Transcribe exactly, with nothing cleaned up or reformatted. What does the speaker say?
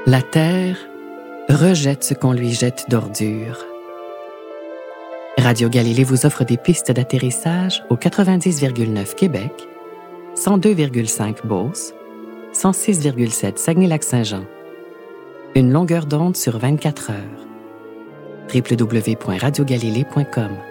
La Terre rejette ce qu'on lui jette d'ordures. Radio Galilée vous offre des pistes d'atterrissage au quatre-vingt-dix virgule neuf Québec, cent deux virgule cinq Beauce, cent six virgule sept Saguenay-Lac-Saint-Jean. Une longueur d'onde sur vingt-quatre heures. w w w point radio galilée point com